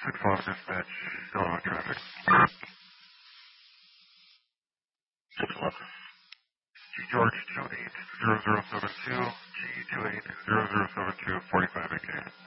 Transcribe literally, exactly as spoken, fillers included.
six one dispatch, going on traffic. six one. G George two eight zero zero seven two, G two eight zero zero seven two, forty-five A K.